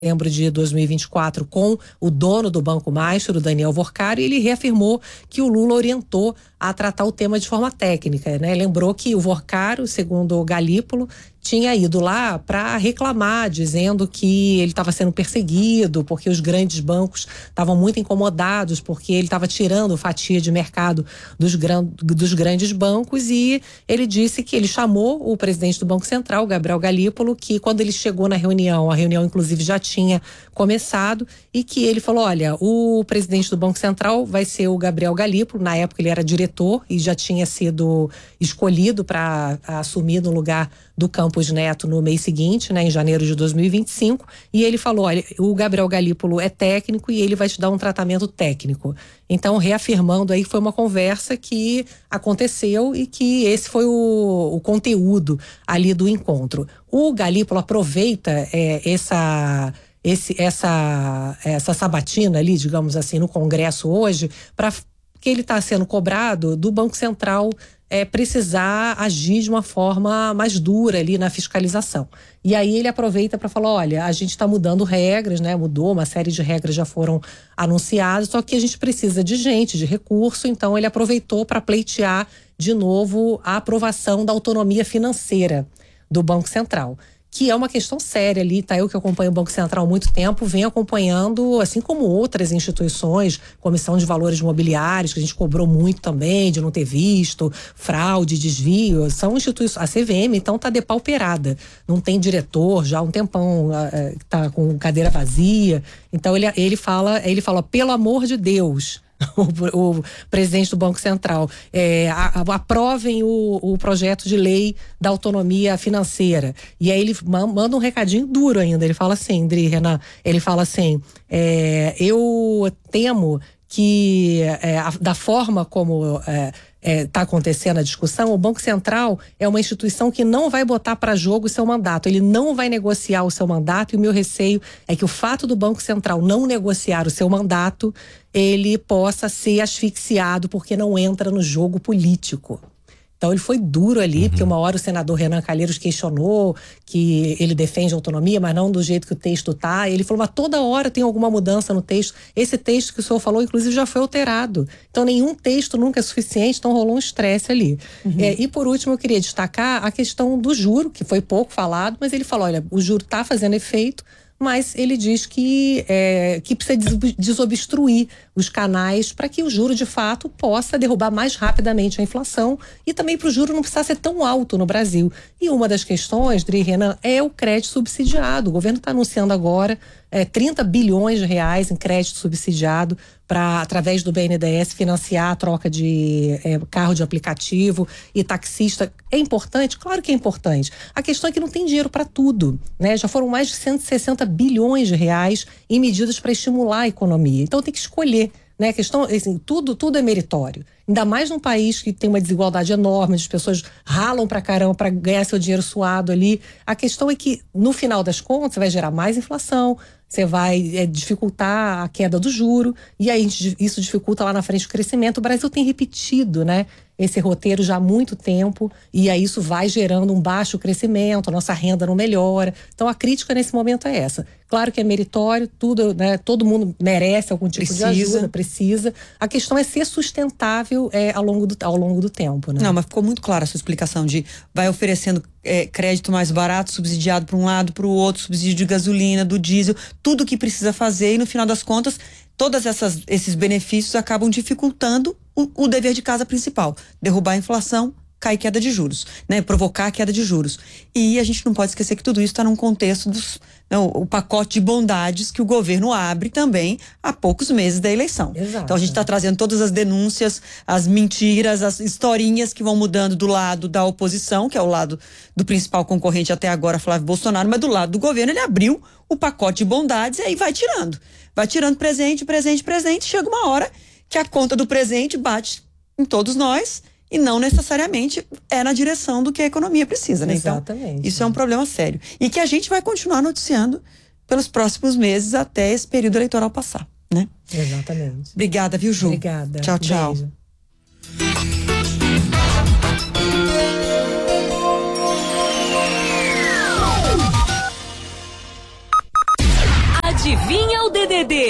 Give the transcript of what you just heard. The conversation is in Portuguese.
setembro de 2024 com o dono do Banco Maestro, o Daniel Worcari, e ele reafirmou que o Lula orientou a tratar o tema de forma técnica, né? Lembrou que o Worcari, segundo o Galípolo, tinha ido lá para reclamar, dizendo que ele estava sendo perseguido, porque os grandes bancos estavam muito incomodados, porque ele estava tirando fatia de mercado dos grandes bancos, e ele disse que ele chamou o presidente do Banco Central, Gabriel Galípolo, que quando ele chegou na reunião, a reunião inclusive já tinha começado, e que ele falou, olha, o presidente do Banco Central vai ser o Gabriel Galípolo, na época ele era diretor e já tinha sido escolhido para assumir no lugar do Campos Neto no mês seguinte, né, em janeiro de 2025, e ele falou, olha, o Gabriel Galípolo é técnico e ele vai te dar um tratamento técnico. Então, reafirmando aí que foi uma conversa que aconteceu e que esse foi o conteúdo ali do encontro. O Galípolo aproveita essa sabatina ali, digamos assim, no Congresso hoje, para que ele está sendo cobrado do Banco Central precisar agir de uma forma mais dura ali na fiscalização. E aí ele aproveita para falar, olha, a gente está mudando regras, né? Mudou, uma série de regras já foram anunciadas, só que a gente precisa de gente, de recurso, então ele aproveitou para pleitear de novo a aprovação da autonomia financeira do Banco Central, que é uma questão séria ali, tá? Eu que acompanho o Banco Central há muito tempo, venho acompanhando, assim como outras instituições, Comissão de Valores Imobiliários, que a gente cobrou muito também, de não ter visto, fraude, desvio, são instituições, a CVM, então tá depauperada, não tem diretor já há um tempão, tá com cadeira vazia, então ele fala, pelo amor de Deus, o presidente do Banco Central, aprovem o projeto de lei da autonomia financeira. E aí ele manda um recadinho duro ainda. Ele fala assim, Dri, Renan, ele fala assim, eu temo que da forma como está acontecendo a discussão, o Banco Central é uma instituição que não vai botar para jogo o seu mandato, ele não vai negociar o seu mandato, e o meu receio é que o fato do Banco Central não negociar o seu mandato, ele possa ser asfixiado porque não entra no jogo político. Então ele foi duro ali, porque uma hora o senador Renan Calheiros questionou que ele defende a autonomia, mas não do jeito que o texto tá. Ele falou, mas toda hora tem alguma mudança no texto. Esse texto que o senhor falou, inclusive, já foi alterado. Então nenhum texto nunca é suficiente, então rolou um estresse ali. E por último, eu queria destacar a questão do juro, que foi pouco falado, mas ele falou, olha, o juro tá fazendo efeito, mas ele diz que precisa desobstruir os canais para que o juro, de fato, possa derrubar mais rapidamente a inflação e também para o juro não precisar ser tão alto no Brasil. E uma das questões, Dri, Renan, é o crédito subsidiado. O governo está anunciando agora 30 bilhões de reais em crédito subsidiado para, através do BNDES, financiar a troca de carro de aplicativo e taxista. É importante? Claro que é importante. A questão é que não tem dinheiro para tudo, né? Já foram mais de 160 bilhões de reais em medidas para estimular a economia. Então tem que escolher, né? A questão, assim, tudo é meritório. Ainda mais num país que tem uma desigualdade enorme, as pessoas ralam pra caramba para ganhar seu dinheiro suado ali. A questão é que, no final das contas, você vai gerar mais inflação, você vai dificultar a queda do juro, e aí isso dificulta lá na frente o crescimento. O Brasil tem repetido, né, esse roteiro já há muito tempo, e aí isso vai gerando um baixo crescimento, a nossa renda não melhora. Então a crítica nesse momento é essa. Claro que é meritório, tudo, né, todo mundo merece algum tipo de ajuda, precisa. A questão é ser sustentável ao longo do tempo, né? Não, mas ficou muito clara a sua explicação de vai oferecendo crédito mais barato, subsidiado para um lado, para o outro, subsídio de gasolina, do diesel, tudo que precisa fazer, e no final das contas, todos esses benefícios acabam dificultando o dever de casa principal, derrubar a inflação, cair queda de juros, né? Provocar a queda de juros. E a gente não pode esquecer que tudo isso está num contexto o pacote de bondades que o governo abre também há poucos meses da eleição. Exato. Então a gente está trazendo todas as denúncias, as mentiras, as historinhas que vão mudando do lado da oposição, que é o lado do principal concorrente até agora, Flávio Bolsonaro, mas do lado do governo ele abriu o pacote de bondades e aí vai tirando. Vai tirando presente, chega uma hora que a conta do presente bate em todos nós e não necessariamente é na direção do que a economia precisa, né? Exatamente. Então, isso é um problema sério. E que a gente vai continuar noticiando pelos próximos meses até esse período eleitoral passar, né? Exatamente. Obrigada, viu, Ju? Obrigada. Tchau, tchau. Beijo. Adivinha o DDD?